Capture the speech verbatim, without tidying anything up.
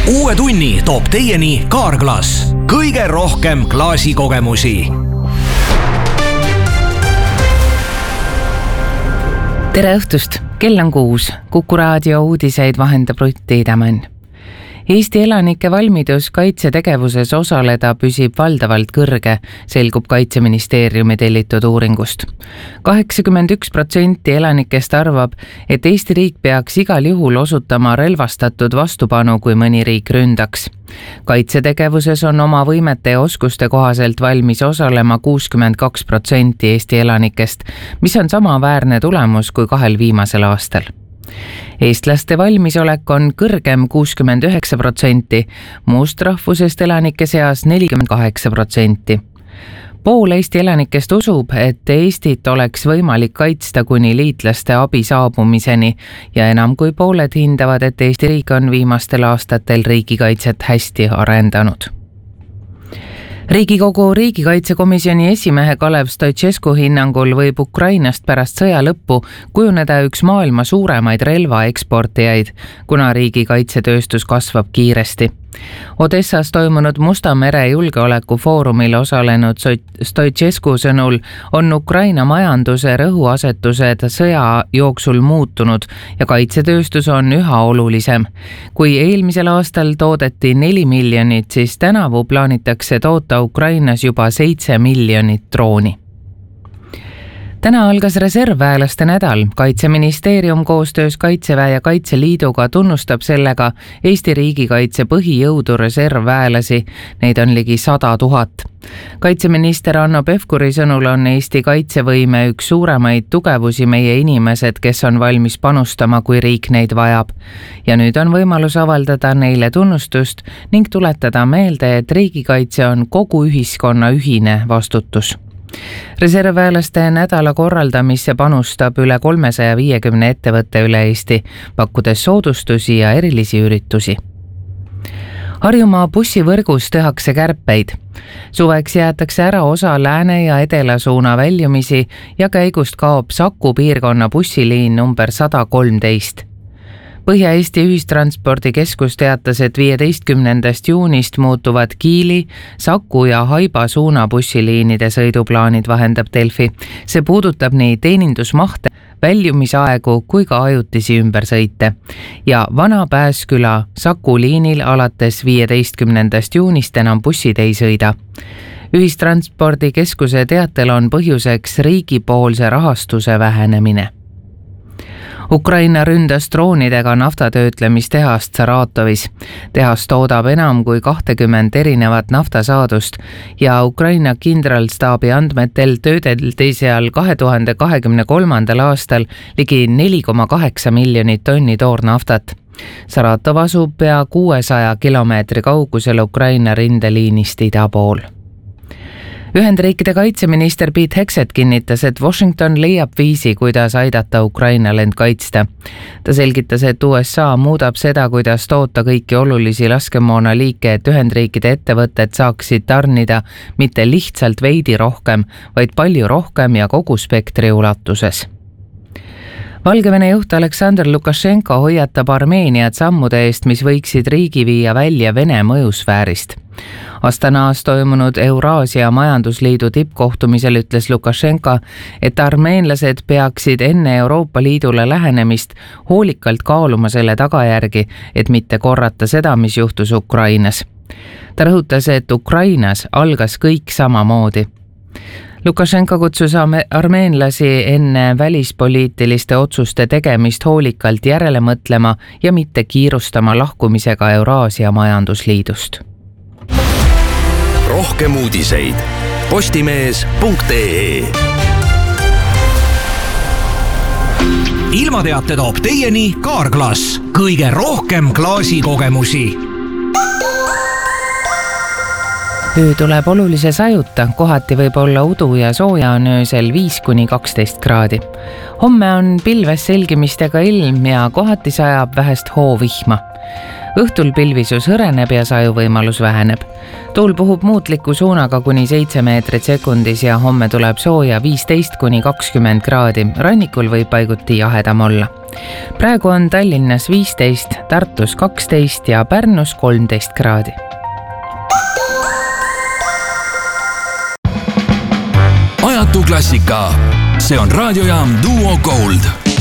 uue tunni toob teieni Carglass. Kõige rohkem klaasikogemusi. Tere õhtust, kell on kuus. Kuku raadio uudiseid vahendab Rutt Tiidemann. Eesti elanike valmidus kaitsetegevuses osaleda püsib valdavalt kõrge, selgub Kaitseministeeriumi tellitud uuringust. kaheksakümmend üks protsenti elanikest arvab, et Eesti riik peaks igal juhul osutama relvastatud vastupanu, kui mõni riik ründaks. Kaitsetegevuses on oma võimete ja oskuste kohaselt valmis osalema kuuskümmend kaks protsenti Eesti elanikest, mis on samaväärne tulemus kui kahel viimasel aastal. Eestlaste valmisolek on kõrgem kuuskümmend üheksa protsenti, muust rahvusest elanike seas nelikümmend kaheksa protsenti. Pool Eesti elanikest usub, et Eestit oleks võimalik kaitsta kuni liitlaste abi saabumiseni ja enam kui pooled hindavad, et Eesti riik on viimastel aastatel riigikaitset hästi arendanud. Riigikogu riigikaitsekomisjoni esimehe Kalev Stoicescu hinnangul võib Ukrainast pärast sõja lõppu kujuneda üks maailma suuremaid relvaeksportijaid, kuna riigikaitsetööstus kasvab kiiresti. Odessas toimunud Musta mere julgeolekufoorumil osalenud Stoicescu sõnul on Ukraina majanduse rõhuasetused sõja jooksul muutunud ja kaitsetööstus on üha olulisem. Kui eelmisel aastal toodeti neli miljonit, siis tänavu plaanitakse toota Ukrainas juba seitse miljonit drooni. Täna algas reservväelaste nädal. Kaitseministeerium koostöös Kaitseväe ja Kaitseliiduga tunnustab sellega Eesti riigikaitse põhijõudu reservväelasi. Neid on ligi sada tuhat. Kaitseminister Hanno Pevkuri sõnul on Eesti kaitsevõime üks suuremaid tugevusi meie inimesed, kes on valmis panustama, kui riik neid vajab. Ja nüüd on võimalus avaldada neile tunnustust ning tuletada meelde, et riigikaitse on kogu ühiskonna ühine vastutus. Reservväelaste nädala korraldamisse panustab üle kolmesaja viiekümne ettevõtte üle Eesti, pakkudes soodustusi ja erilisi üritusi. Harjumaa bussivõrgus tehakse kärpeid. Suveks jäetakse ära osa lääne ja edela suuna väljumisi ja käigust kaob Saku piirkonna bussiliin number sada kolmteist. Põhja-Eesti ühistranspordikeskus teatas, et viieteistkümnendast juunist muutuvad Kiili, Saku ja Haiba suuna bussiliinide sõiduplaanid, vahendab Delfi. See puudutab nii teenindusmahte, väljumisaegu kui ka ajutisi ümbersõite. Ja Vana Pääsküla Saku liinil alates viieteistkümnendast juunist enam bussid ei sõida. Ühistranspordikeskuse teatel on põhjuseks riigipoolse rahastuse vähenemine. Ukraina ründas droonidega naftatöötlemistehast Saratovis. Tehas toodab enam kui kakskümmend erinevat naftasaadust ja Ukraina kindralstaabi andmetel töödeldi seal kahe tuhande kahekümne kolmandal aastal ligi neli koma kaheksa miljonit tonni toornaftat. Saratov asub pea kuuesaja kilomeetri kaugusel Ukraina rindeliinist ida pool. Ühendriikide kaitseminister Pete Hegseth kinnitas, et Washington leiab viisi, kuidas aidata Ukrainal end kaitsta. Ta selgitas, et U S A muudab seda, kuidas toota kõiki olulisi laskemoona liike, et Ühendriikide ettevõtted saaksid tarnida mitte lihtsalt veidi rohkem, vaid palju rohkem ja kogu spektri ulatuses. Valgevene juht Aleksandr Lukašenko hoiatab Armeeniat sammude eest, mis võiksid riigi viia välja Vene mõjusfäärist. Astanaas toimunud Euraasia majandusliidu tippkohtumisel ütles Lukašenko, et armeenlased peaksid enne Euroopa Liidule lähenemist hoolikalt kaaluma selle tagajärgi, et mitte korrata seda, mis juhtus Ukrainas. Ta rõhutas, et Ukrainas algas kõik samamoodi. Lukašenko kutsus armeenlasi enne välispoliitiliste otsuste tegemist hoolikalt järele mõtlema ja mitte kiirustama lahkumisega Euraasia majandusliidust. Rohkem uudiseid postimees punkt ee. Ilmateate toob teieni Carglass. Kõige rohkem klaasikogemusi. öö tuleb olulise sajuta, kohati võib olla udu ja sooja on öösel viis kuni kaksteist kraadi. Homme on pilves selgimistega ilm ja kohati sajab vähest hoovihma. Õhtul pilvisus hõreneb ja sajuvõimalus väheneb. Tuul puhub muutliku suunaga kuni seitse meetrit sekundis ja homme tuleb sooja viisteist kuni kakskümmend kraadi. Rannikul võib paiguti jahedam olla. Praegu on Tallinnas viisteist, Tartus kaksteist ja Pärnus kolmteist kraadi. Ajatu klassika. See on raadiojaam Duo Gold.